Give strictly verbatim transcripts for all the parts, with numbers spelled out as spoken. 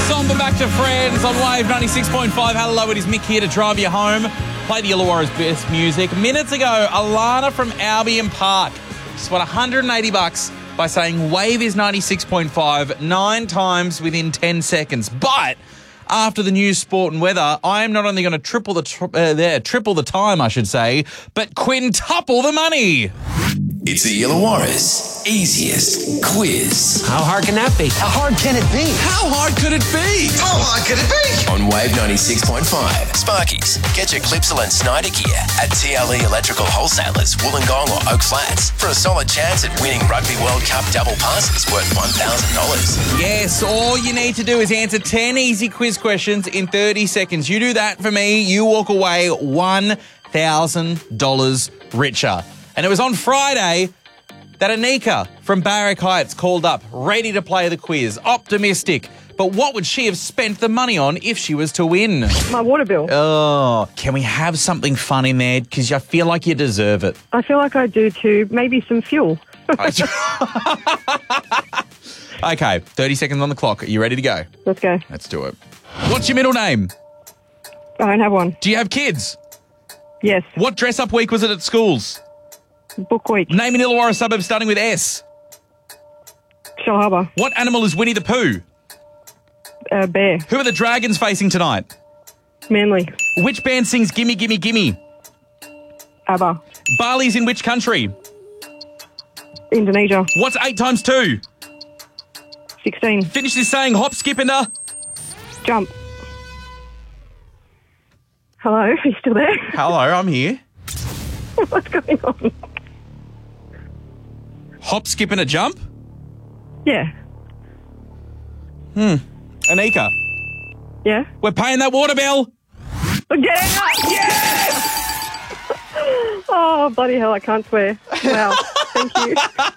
Samba back to Friends on Wave ninety-six point five. Hello, it is Mick here to drive you home. Play the Illawarra's best music. Minutes ago, Alana from Albion Park just won one hundred eighty bucks by saying Wave is ninety-six point five nine times within ten seconds. But after the news, sport and weather, I am not only going to triple the tri- uh, there, triple the time, I should say, but quintuple the money. It's the Illawarra's easiest quiz. How hard can that be? How hard can it be? How hard could it be? How hard could it be? On Wave ninety-six point five. Sparkies, get your Clipsal and Snyder gear at T L E Electrical Wholesalers, Wollongong or Oak Flats for a solid chance at winning Rugby World Cup double passes worth one thousand dollars. Yes, all you need to do is answer ten easy quiz questions in thirty seconds. You do that for me, you walk away one thousand dollars richer. And it was on Friday that Anika from Barrack Heights called up, ready to play the quiz, optimistic. But what would she have spent the money on if she was to win? My water bill. Oh, can we have something fun in there? Because I feel like you deserve it. I feel like I do too. Maybe some fuel. Okay, thirty seconds on the clock. Are you ready to go? Let's go. Let's do it. What's your middle name? I don't have one. Do you have kids? Yes. What dress-up week was it at schools? Book week. Name an Illawarra suburb starting with S. Shell Harbour. What animal is Winnie the Pooh? Uh, bear. Who are the Dragons facing tonight? Manly. Which band sings Gimme Gimme Gimme? ABBA. Bali's in which country? Indonesia. What's eight times two? sixteen. Finish this saying hop, skip and a... Jump. Hello, are you still there? Hello, I'm here. What's going on? Hop, skip and a jump? Yeah. Hmm. Anika, Yeah? we're paying that water bill. We're getting up! Yes! Oh, bloody hell, I can't swear. Wow. Thank you.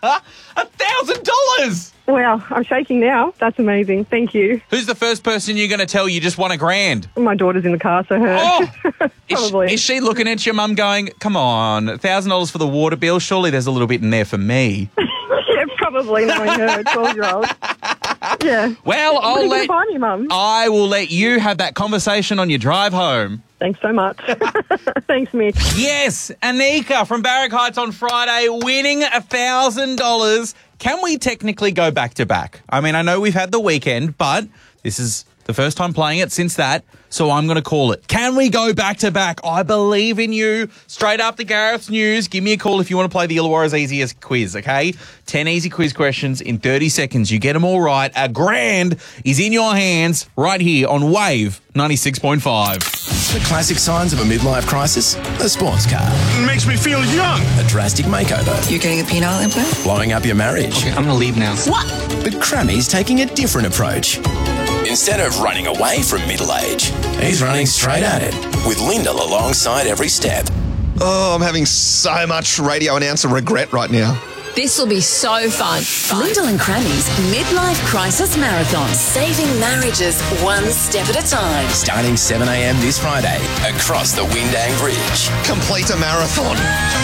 A thousand dollars! Wow, I'm shaking now. That's amazing. Thank you. Who's the first person you're going to tell you just won a grand? My daughter's in the car, so her. Oh! Is, Probably. is she looking at your mum going, come on, a thousand dollars for the water bill? Surely there's a little bit in there for me. Yeah, probably knowing her, twelve-year-old. Yeah. Well, What are I'll you let... going to buy me, Mum? I will let you have that conversation on your drive home. Thanks so much. Thanks, Mick. Yes, Anika from Barrack Heights on Friday winning one thousand dollars. Can we technically go back to back? I mean, I know we've had the weekend, but this is the first time playing it since that, so I'm going to call it. Can we go back to back? I believe in you. Straight after Gareth's news, give me a call if you want to play the Illawarra's easiest quiz, okay? ten easy quiz questions in thirty seconds. You get them all right. A grand is in your hands right here on Wave ninety-six point five. The classic signs of a midlife crisis? A sports car. Makes me feel young. A drastic makeover. You're getting a penile implant? Blowing up your marriage. Okay, I'm going to leave now. What? But Crammy's taking a different approach. Instead of running away from middle age, he's running straight at it, with Lyndall alongside every step. Oh, I'm having so much radio announcer regret right now. This will be so fun. Lyndall and Crammy's Midlife Crisis Marathon. Saving marriages one step at a time. Starting seven a.m. this Friday, across the Windang Bridge. Complete a marathon.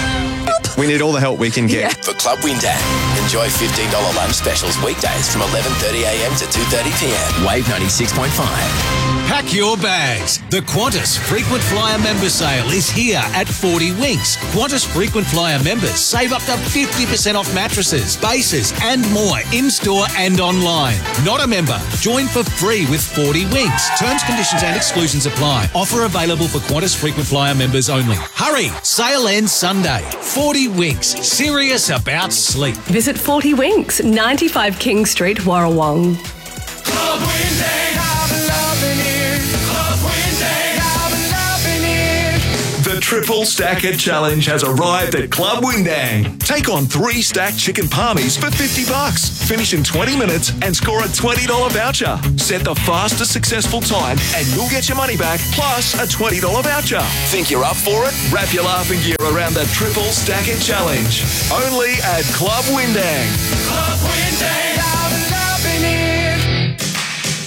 We need all the help we can get. For Club Windang, enjoy fifteen dollars lunch specials weekdays from eleven thirty a.m. to two thirty p.m. Wave ninety-six point five. Pack your bags. The Qantas Frequent Flyer Member Sale is here at forty Winks. Qantas Frequent Flyer members save up to fifty percent off mattresses, bases and more in-store and online. Not a member? Join for free with forty Winks. Terms, conditions and exclusions apply. Offer available for Qantas Frequent Flyer members only. Hurry! Sale ends Sunday. forty Winks. Serious about sleep. Visit forty Winks, ninety-five King Street, Warrawong. Club Windang, I'm loving it. Club Windang, I'm loving it. The Triple Stacker Challenge has arrived at Club Windang. Take on three stacked chicken palmies for fifty bucks. Finish in twenty minutes and score a twenty dollars voucher. Set the fastest successful time and you'll get your money back plus a twenty dollars voucher. Think you're up for it? Wrap your laughing gear around the Triple Stacker Challenge. Only at Club Windang. Club Windang, I'm loving it.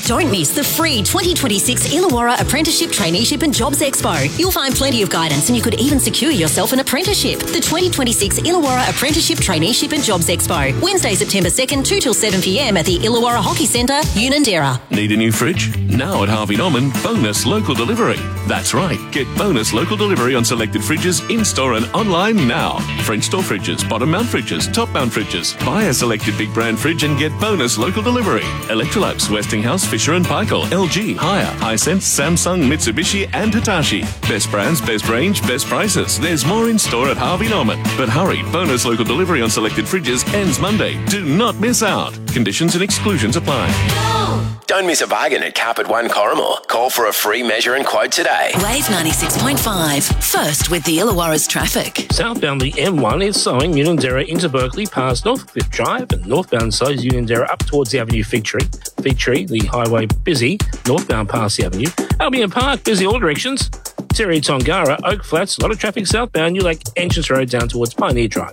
Don't miss the free twenty twenty-six Illawarra Apprenticeship, Traineeship and Jobs Expo. You'll find plenty of guidance and you could even secure yourself an apprenticeship. The twenty twenty-six Illawarra Apprenticeship, Traineeship and Jobs Expo. Wednesday, September second, two till seven p m at the Illawarra Hockey Centre, Unanderra. Need a new fridge? Now at Harvey Norman, bonus local delivery. That's right. Get bonus local delivery on selected fridges in-store and online now. French door fridges, bottom mount fridges, top mount fridges. Buy a selected big brand fridge and get bonus local delivery. Electrolux, Westinghouse, Fisher and Paykel, L G, Haier, Hisense, Samsung, Mitsubishi and Hitachi. Best brands, best range, best prices. There's more in store at Harvey Norman. But hurry, bonus local delivery on selected fridges ends Monday. Do not miss out. Conditions and exclusions apply. Don't miss a bargain at Carpet One Corrimor. Call for a free measure and quote today. Wave ninety-six point five. First with the Illawarra's traffic. Southbound the M one is slowing Unanderra into Berkeley past North Cliff Drive, and northbound slows Unanderra up towards the Avenue Fig Tree. Fig Tree, the highway busy, northbound past the Avenue. Albion Park, busy all directions. Terry Tongara, Oak Flats, a lot of traffic southbound. You Lake Entrance Road down towards Pioneer Drive.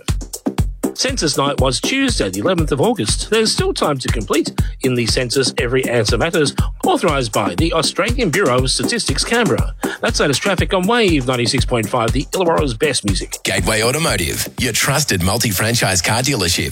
Census night was Tuesday, the eleventh of August. There's still time to complete in the census Every Answer Matters, authorised by the Australian Bureau of Statistics, Canberra. That's latest traffic on Wave ninety-six point five, the Illawarra's best music. Gateway Automotive, your trusted multi-franchise car dealership.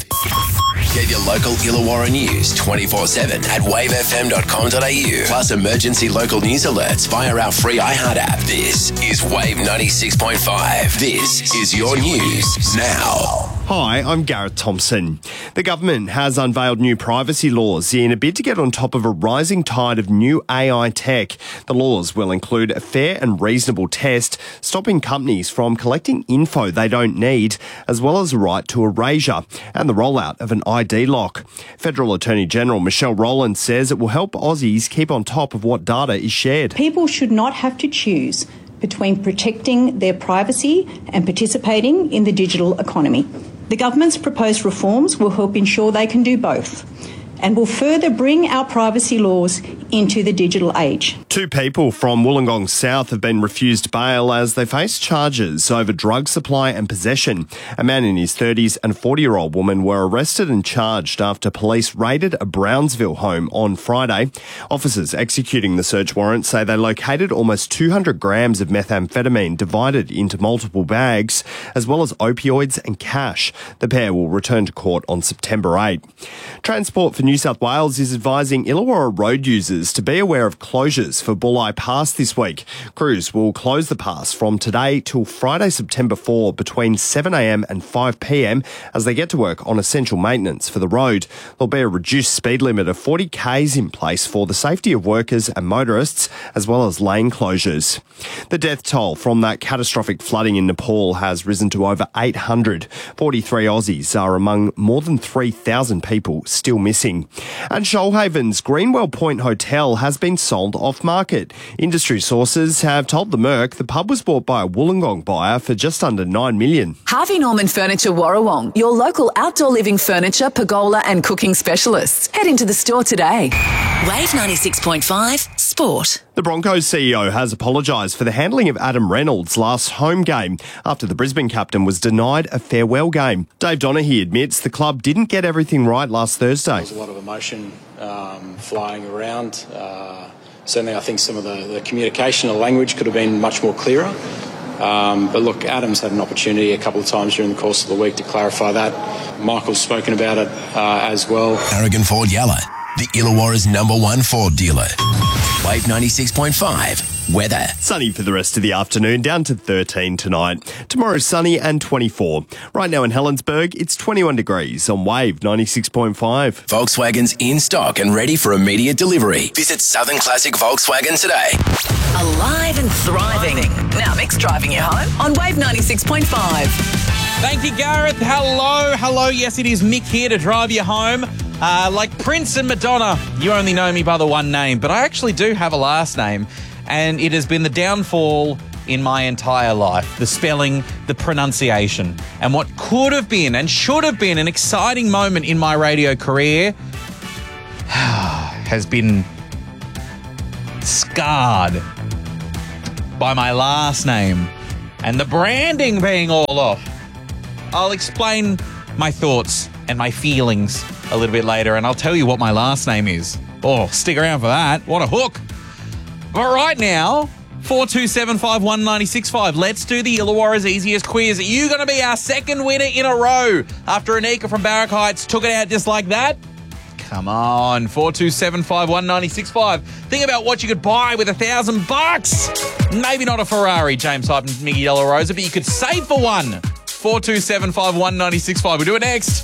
Get your local Illawarra news twenty-four seven at wave f m dot com dot a u. Plus emergency local news alerts via our free iHeart app. This is Wave ninety-six point five. This is your news now. Hi, I'm Gareth Thompson. The government has unveiled new privacy laws in a bid to get on top of a rising tide of new A I tech. The laws will include a fair and reasonable test, stopping companies from collecting info they don't need, as well as a right to erasure and the rollout of an I D lock. Federal Attorney General Michelle Rowland says it will help Aussies keep on top of what data is shared. People should not have to choose between protecting their privacy and participating in the digital economy. The government's proposed reforms will help ensure they can do both and will further bring our privacy laws into the digital age. Two people from Wollongong South have been refused bail as they face charges over drug supply and possession. A man in his thirties and a forty-year-old woman were arrested and charged after police raided a Brownsville home on Friday. Officers executing the search warrant say they located almost two hundred grams of methamphetamine divided into multiple bags, as well as opioids and cash. The pair will return to court on September eighth. Transport for New South Wales is advising Illawarra road users to be aware of closures for Bulli Pass this week. Crews will close the pass from today till Friday, September fourth between seven a m and five p m as they get to work on essential maintenance for the road. There'll be a reduced speed limit of forty k's in place for the safety of workers and motorists, as well as lane closures. The death toll from that catastrophic flooding in Nepal has risen to over eight hundred. forty-three Aussies are among more than three thousand people still missing. And Shoalhaven's Greenwell Point Hotel has been sold off-market. Industry sources have told the Merc the pub was bought by a Wollongong buyer for just under nine million dollars. Harvey Norman Furniture Warrawong, your local outdoor living furniture, pergola and cooking specialists. Head into the store today. Wave ninety-six point five Sport. The Broncos C E O has apologised for the handling of Adam Reynolds' last home game after the Brisbane captain was denied a farewell game. Dave Donaghy admits the club didn't get everything right last Thursday. There's a lot of emotion um, flying around. Uh, certainly I think some of the, the communication or language could have been much more clearer. Um, but look, Adam's had an opportunity a couple of times during the course of the week to clarify that. Michael's spoken about it uh, as well. Aragon Ford Yalla, the Illawarra's number one Ford dealer. Wave ninety-six point five. Weather. Sunny for the rest of the afternoon, down to thirteen tonight. Tomorrow sunny and twenty-four. Right now in Helensburgh, it's twenty-one degrees on Wave ninety-six point five. Volkswagen's in stock and ready for immediate delivery. Visit Southern Classic Volkswagen today. Alive and thriving. Now Mick's driving you home on Wave ninety-six point five. Thank you, Gareth. Hello, hello. Yes, it is Mick here to drive you home. Uh, like Prince and Madonna, you only know me by the one name, but I actually do have a last name, and it has been the downfall in my entire life. The spelling, the pronunciation, and what could have been and should have been an exciting moment in my radio career has been scarred by my last name and the branding being all off. I'll explain my thoughts and my feelings a little bit later, and I'll tell you what my last name is. Oh, stick around for that. What a hook. But right now, four two seven five one nine six five. Let's do the Illawarra's easiest quiz. Are you going to be our second winner in a row after Anika from Barrack Heights took it out just like that? Come on, four two seven five one nine six five. Think about what you could buy with a thousand bucks. Maybe not a Ferrari, James Hype and Miggy Della Rosa, but you could save for one. four two seven five one nine six five. We'll do it next.